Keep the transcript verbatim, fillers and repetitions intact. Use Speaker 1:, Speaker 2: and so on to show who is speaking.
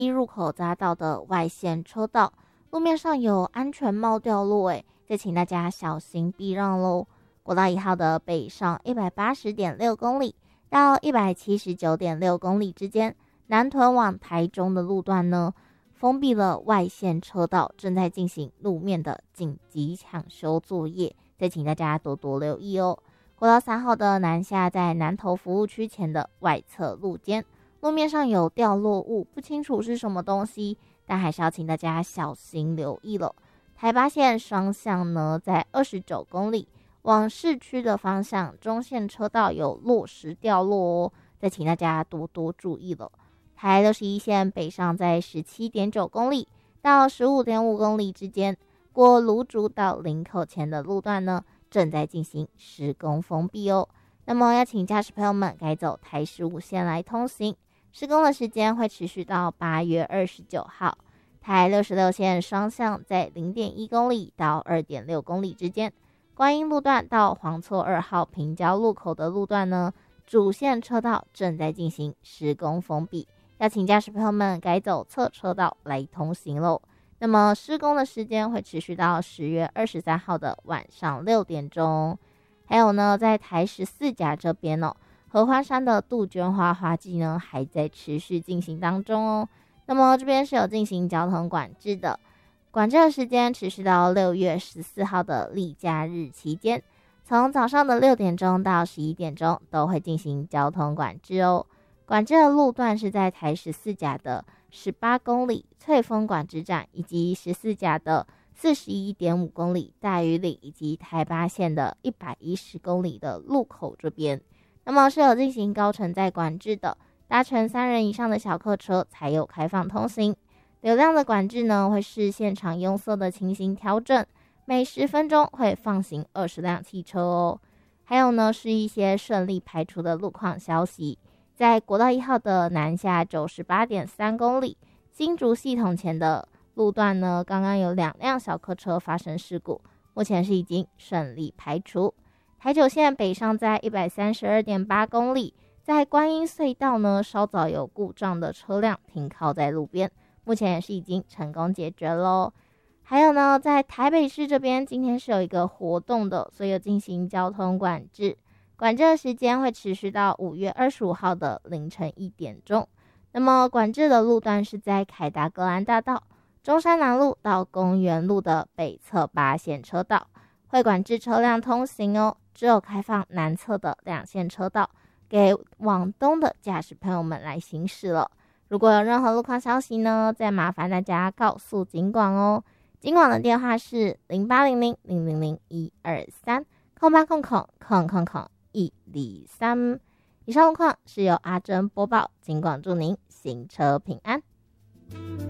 Speaker 1: 一入口匝道的外线车道，路面上有安全帽掉落，诶，再请大家小心避让喽。国道一号的北上 一百八十点六 公里到 一百七十九点六 公里之间，南屯往台中的路段呢，封闭了外线车道，正在进行路面的紧急抢修作业，再请大家多多留意哦。国道三号的南下在南投服务区前的外侧路肩，路面上有掉落物，不清楚是什么东西，但还是要请大家小心留意了。台八线双向呢，在二十九公里往市区的方向，中线车道有落石掉落哦，再请大家多多注意了。台六十一线北上在 十七点九 公里到 十五点五 公里之间，过芦竹到林口前的路段呢，正在进行施工封闭哦。那么要请驾驶朋友们改走台十五线来通行，施工的时间会持续到八月二十九号。台六十六线双向在 零点一 公里到 二点六 公里之间，观音路段到黄厝二号平交路口的路段呢，主线车道正在进行施工封闭，要请驾驶朋友们改走侧车道来通行喽。那么施工的时间会持续到十月二十三号的晚上六点钟。还有呢，在台十四甲这边哦，合欢山的杜鹃花花季呢还在持续进行当中哦。那么这边是有进行交通管制的，管制的时间持续到六月十四号的例假日期间，从早上的六点钟到十一点钟都会进行交通管制哦。管制的路段是在台十四甲的十八公里翠峰管制站，以及十四甲的 四十一点五 公里大屿岭，以及台八线的一百一十公里的路口这边。那么是有进行高承载管制的，搭乘三人以上的小客车才有开放通行。流量的管制呢，会视现场拥塞的情形调整，每十分钟会放行二十辆汽车哦。还有呢，是一些顺利排除的路况消息。在国道一号的南下 九十八点三 公里新竹系统前的路段呢，刚刚有两辆小客车发生事故，目前是已经顺利排除。台九线北上在 一百三十二点八 公里，在观音隧道呢，稍早有故障的车辆停靠在路边，目前也是已经成功解决咯。还有呢，在台北市这边今天是有一个活动的，所以有进行交通管制，管制的时间会持续到五月二十五号的凌晨一点钟。那么管制的路段是在凯达格兰大道、中山南路到公园路的北侧八线车道，会管制车辆通行哦，只有开放南侧的两线车道给往东的驾驶朋友们来行驶了。如果有任何路况消息呢，再麻烦大家告诉警广哦。警广的电话是零八零零零零零一二三空八空空空空空一二三。以上路况是由阿珍播报，警广祝您行车平安。